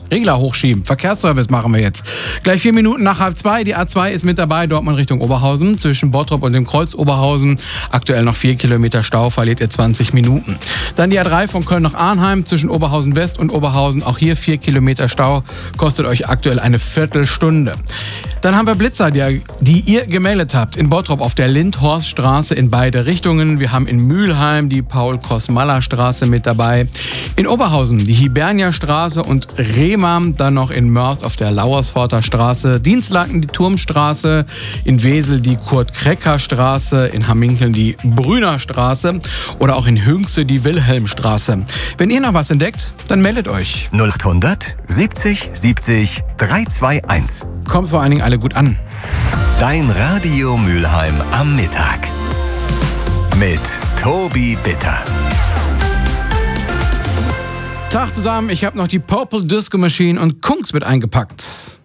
Regler hochschieben. Verkehrsservice machen wir jetzt. Gleich 4 Minuten nach 1:30. Die A2 ist mit dabei, Dortmund Richtung Oberhausen. Zwischen Bottrop und dem Kreuz Oberhausen. Aktuell noch 4 Kilometer Stau, verliert ihr 20 Minuten. Dann die A3 von Köln nach Arnheim zwischen Oberhausen West und Oberhausen. Auch hier 4 Kilometer Stau, kostet euch aktuell eine Viertelstunde. Dann haben wir Blitzer, die ihr gemeldet habt. In Bottrop auf der Lindhorststraße in beide Richtungen. Wir haben in Mülheim die Paul-Kosmalla-Straße mit dabei. In Oberhausen die Hibernia-Straße und Rehmam. Dann noch in Mörs auf der Lauersforter Straße. Dienstlaken die Turmstraße. In Wesel die Kurt-Krecker-Straße. In Hamminkeln die Brüner Straße. Oder auch in Hünxe die Wilhelmstraße. Wenn ihr noch was entdeckt, dann meldet euch. 0800 70 70 321. Kommt vor allen Dingen alle gut an. Dein Radio Mülheim am Mittag. Mit Tobi Bitter. Tag zusammen, ich habe noch die Purple Disco Machine und Kungs mit eingepackt.